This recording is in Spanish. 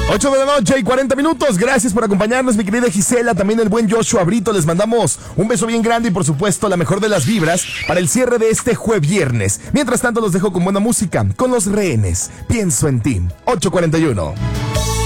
8 de la noche y 40 minutos. Gracias por acompañarnos, mi querida Gisela. También el buen Joshua Brito. Les mandamos un beso bien grande y, por supuesto, la mejor de las vibras para el cierre de este jueviernes. Mientras tanto, los dejo con buena música, con Los Rehenes. Pienso en ti. 8:41.